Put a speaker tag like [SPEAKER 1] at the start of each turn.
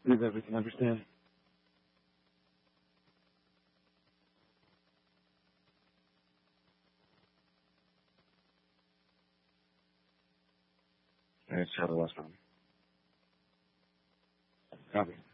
[SPEAKER 1] Leave everything, understand? All right, Charlie Westbound. Copy.